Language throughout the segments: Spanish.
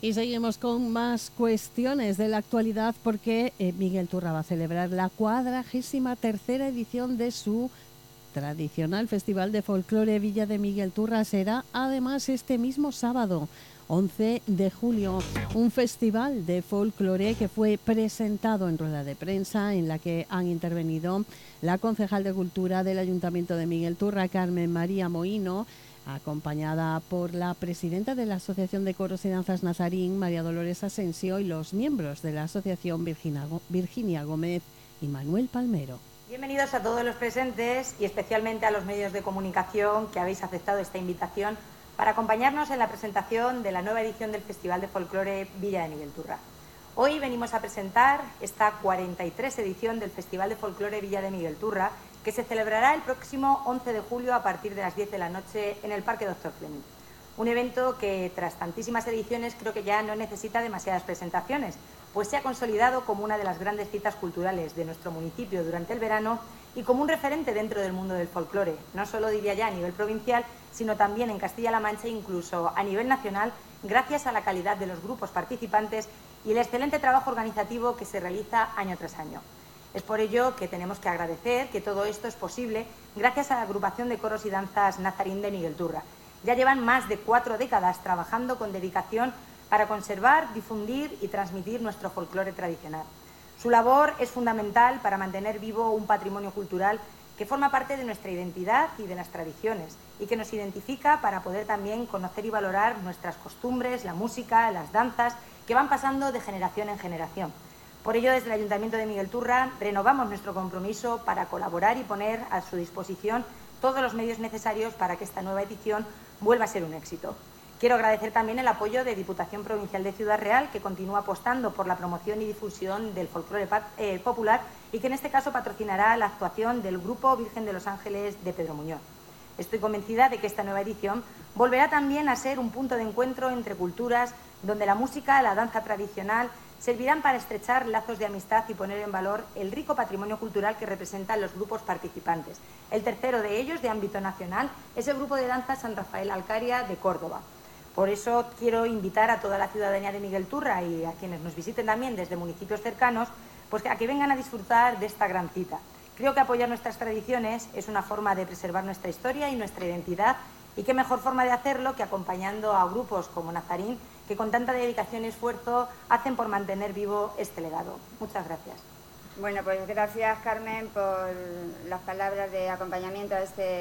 Y seguimos con más cuestiones de la actualidad porque Miguel Turra va a celebrar la 43ª edición de su tradicional Festival de Folclore Villa de Miguel Turra. Será además este mismo sábado, 11 de julio, un festival de folclore que fue presentado en rueda de prensa en la que han intervenido la concejal de Cultura del Ayuntamiento de Miguel Turra, Carmen María Mohino, acompañada por la presidenta de la Asociación de Coros y Danzas Nazarín, María Dolores Asensio, y los miembros de la asociación Virginia Gómez y Manuel Palmero. Bienvenidos a todos los presentes y especialmente a los medios de comunicación que habéis aceptado esta invitación para acompañarnos en la presentación de la nueva edición del Festival de Folclore Villa de Miguel Turra. Hoy venimos a presentar esta 43 edición del Festival de Folclore Villa de Miguel Turra, que se celebrará el próximo 11 de julio a partir de las 10 de la noche en el Parque Dr. Fleming. Un evento que, tras tantísimas ediciones, creo que ya no necesita demasiadas presentaciones, pues se ha consolidado como una de las grandes citas culturales de nuestro municipio durante el verano y como un referente dentro del mundo del folclore, no solo diría ya a nivel provincial, sino también en Castilla-La Mancha e incluso a nivel nacional, gracias a la calidad de los grupos participantes y el excelente trabajo organizativo que se realiza año tras año. Es por ello que tenemos que agradecer que todo esto es posible gracias a la agrupación de coros y danzas Nazarín de Miguel Turra. Ya llevan más de 4 décadas trabajando con dedicación para conservar, difundir y transmitir nuestro folclore tradicional. Su labor es fundamental para mantener vivo un patrimonio cultural que forma parte de nuestra identidad y de las tradiciones y que nos identifica para poder también conocer y valorar nuestras costumbres, la música, las danzas que van pasando de generación en generación. Por ello, desde el Ayuntamiento de Miguel Turra renovamos nuestro compromiso para colaborar y poner a su disposición todos los medios necesarios para que esta nueva edición vuelva a ser un éxito. Quiero agradecer también el apoyo de Diputación Provincial de Ciudad Real, que continúa apostando por la promoción y difusión del folclore popular y que en este caso patrocinará la actuación del Grupo Virgen de los Ángeles de Pedro Muñoz. Estoy convencida de que esta nueva edición volverá también a ser un punto de encuentro entre culturas, donde la música, la danza tradicional servirán para estrechar lazos de amistad y poner en valor el rico patrimonio cultural que representan los grupos participantes. El tercero de ellos, de ámbito nacional, es el Grupo de Danza San Rafael Alcaria de Córdoba. Por eso quiero invitar a toda la ciudadanía de Miguel Turra y a quienes nos visiten también desde municipios cercanos, pues a que vengan a disfrutar de esta gran cita. Creo que apoyar nuestras tradiciones es una forma de preservar nuestra historia y nuestra identidad, y qué mejor forma de hacerlo que acompañando a grupos como Nazarín, que con tanta dedicación y esfuerzo hacen por mantener vivo este legado. Muchas gracias. Bueno, pues gracias, Carmen, por las palabras de acompañamiento a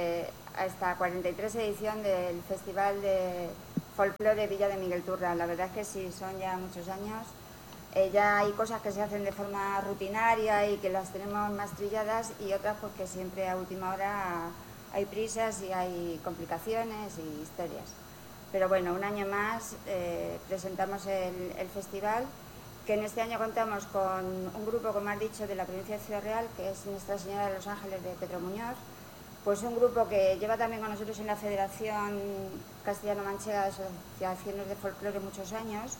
esta 43 edición del Festival de Folclore Villa de Miguel Turra. La verdad es que sí, son ya muchos años. Ya hay cosas que se hacen de forma rutinaria y que las tenemos más trilladas, y otras pues que siempre a última hora hay prisas y hay complicaciones y historias. Pero bueno, un año más presentamos el festival, que en este año contamos con un grupo, como has dicho, de la provincia de Ciudad Real, que es Nuestra Señora de los Ángeles de Pedro Muñoz. Pues un grupo que lleva también con nosotros en la Federación Castellano-Manchega de Asociaciones de Folclore muchos años.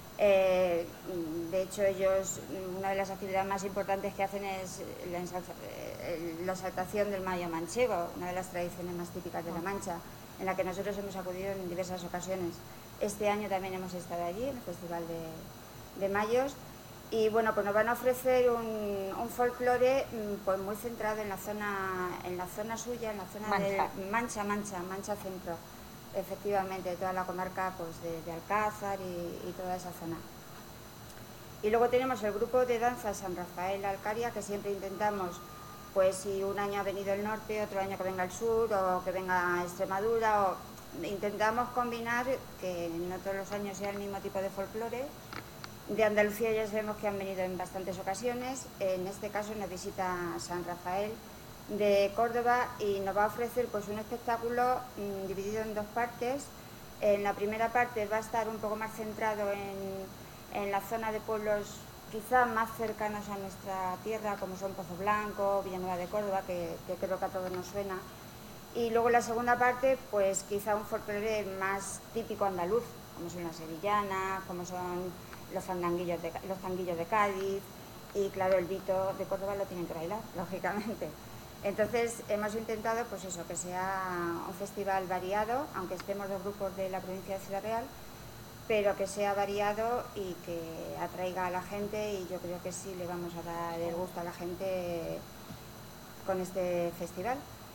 De hecho, ellos, una de las actividades más importantes que hacen es la exaltación del Mayo Manchego, una de las tradiciones más típicas de la Mancha, en la que nosotros hemos acudido en diversas ocasiones. Este año también hemos estado allí, en el Festival de Mayos, y bueno, pues nos van a ofrecer un folclore pues muy centrado en la zona suya, en la zona de Mancha Centro. Efectivamente, toda la comarca pues de Alcázar y toda esa zona. Y luego tenemos el grupo de danza San Rafael Alcaria, que siempre intentamos, pues si un año ha venido el norte, otro año que venga el sur, o que venga Extremadura, o intentamos combinar que no todos los años sea el mismo tipo de folclore. De Andalucía ya sabemos que han venido en bastantes ocasiones. En este caso nos visita San Rafael de Córdoba y nos va a ofrecer pues un espectáculo dividido en 2 partes. En la primera parte va a estar un poco más centrado en la zona de pueblos quizá más cercanos a nuestra tierra, como son Pozo Blanco, Villanueva de Córdoba, que creo que a todos nos suena. Y luego la segunda parte, pues quizá un folclore más típico andaluz, como son las sevillanas, como son los tanguillos de Cádiz, y claro, el Vito de Córdoba lo tienen que bailar, lógicamente. Entonces hemos intentado pues eso, que sea un festival variado, aunque estemos 2 grupos de la provincia de Ciudad Real, pero que sea variado y que atraiga a la gente, y yo creo que sí le vamos a dar el gusto a la gente con este festival.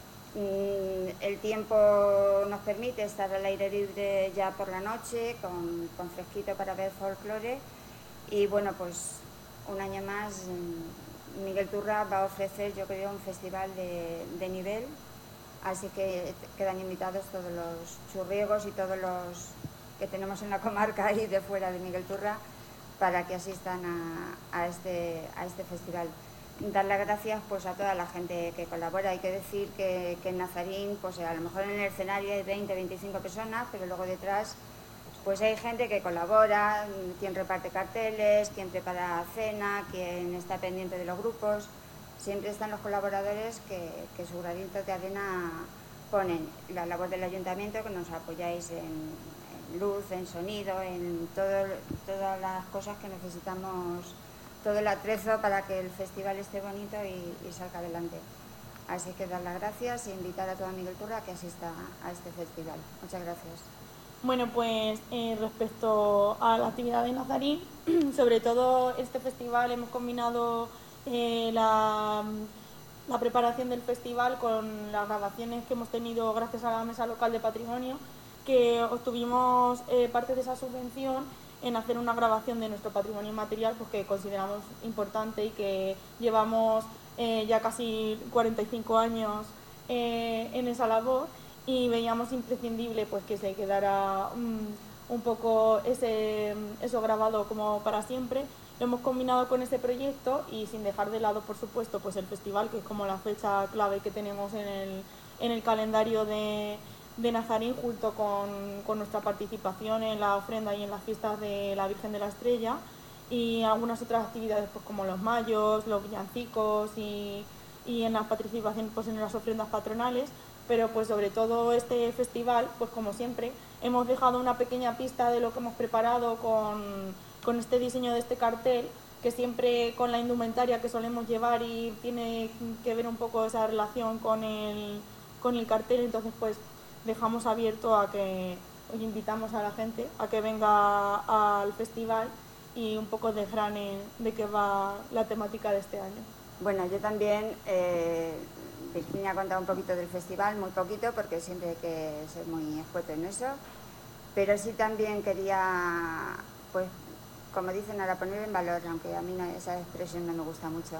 El tiempo nos permite estar al aire libre ya por la noche, con fresquito para ver folclore, y bueno, pues un año más Miguel Turra va a ofrecer, yo creo, un festival de nivel, así que quedan invitados todos los churriegos y todos los que tenemos en la comarca y de fuera de Miguel Turra para que asistan a este festival. Dar las gracias pues a toda la gente que colabora. Hay que decir que en Nazarín, pues a lo mejor en el escenario hay 20, 25 personas, pero luego detrás pues hay gente que colabora, quien reparte carteles, quien prepara cena, quien está pendiente de los grupos. Siempre están los colaboradores que su granito de arena ponen. La labor del ayuntamiento, que nos apoyáis en luz, en sonido, en todas las cosas que necesitamos, todo el atrezo para que el festival esté bonito y salga adelante. Así que dar las gracias e invitar a toda Miguel Turra a que asista a este festival. Muchas gracias. Bueno, pues respecto a la actividad de Nazarín, sobre todo este festival hemos combinado la preparación del festival con las grabaciones que hemos tenido gracias a la Mesa Local de Patrimonio, que obtuvimos parte de esa subvención en hacer una grabación de nuestro patrimonio inmaterial, pues que consideramos importante y que llevamos ya casi 45 años en esa labor, y veíamos imprescindible pues que se quedara un poco eso grabado como para siempre. Lo hemos combinado con ese proyecto y sin dejar de lado, por supuesto, pues el festival, que es como la fecha clave que tenemos en el calendario de Nazarín, junto con nuestra participación en la ofrenda y en las fiestas de la Virgen de la Estrella, y algunas otras actividades pues como los mayos, los villancicos y en la participación pues en las ofrendas patronales. Pero pues sobre todo este festival, pues como siempre, hemos dejado una pequeña pista de lo que hemos preparado con este diseño de este cartel, que siempre con la indumentaria que solemos llevar y tiene que ver un poco esa relación con el cartel. Entonces pues dejamos abierto a que hoy invitamos a la gente a que venga al festival y un poco desgrane de qué va la temática de este año. Bueno, yo también, Virginia ha contado un poquito del festival, muy poquito, porque siempre hay que ser muy escueto en eso, pero sí también quería, pues, como dicen ahora, poner en valor, aunque a mí esa expresión no me gusta mucho,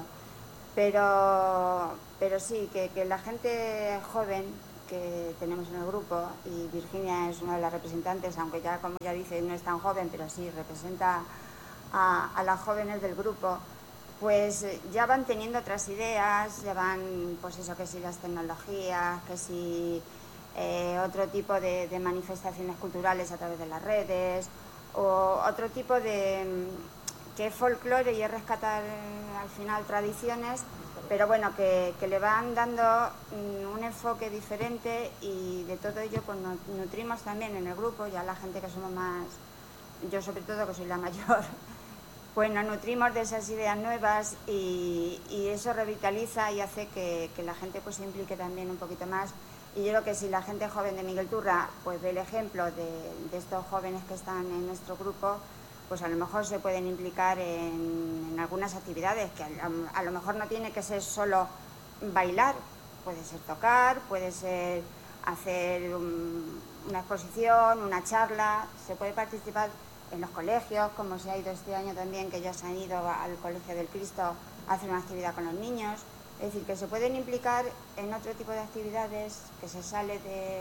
pero sí, que la gente joven que tenemos en el grupo, y Virginia es una de las representantes, aunque ya, como ya dice, no es tan joven, pero sí representa a las jóvenes del grupo, pues ya van teniendo otras ideas, ya van, pues eso, que si las tecnologías, que si otro tipo de manifestaciones culturales a través de las redes, o otro tipo de que es folclore y es rescatar al final tradiciones, pero bueno, que le van dando un enfoque diferente, y de todo ello pues nos nutrimos también en el grupo, ya la gente que somos más, yo sobre todo que soy la mayor, pues nos nutrimos de esas ideas nuevas, y eso revitaliza y hace que la gente pues se implique también un poquito más. Y yo creo que si la gente joven de Miguel Turra pues ve el ejemplo de estos jóvenes que están en nuestro grupo, pues a lo mejor se pueden implicar en algunas actividades, que a lo mejor no tiene que ser solo bailar, puede ser tocar, puede ser hacer una exposición, una charla, se puede participar en los colegios, como se ha ido este año también, que ya se han ido al Colegio del Cristo a hacer una actividad con los niños. Es decir, que se pueden implicar en otro tipo de actividades, que se sale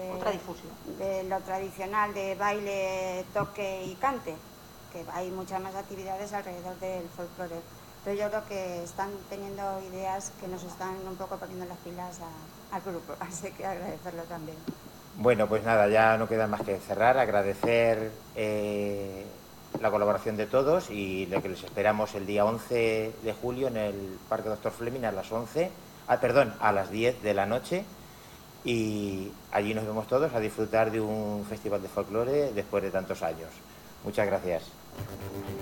de lo tradicional de baile, toque y cante, que hay muchas más actividades alrededor del folclore. Pero yo creo que están teniendo ideas que nos están un poco poniendo las pilas al grupo, así que agradecerlo también. Bueno, pues nada, ya no queda más que cerrar, agradecer la colaboración de todos, y lo que les esperamos el día 11 de julio en el Parque Doctor Fleming a las 10 de la noche, y allí nos vemos todos a disfrutar de un festival de folclore después de tantos años. Muchas gracias.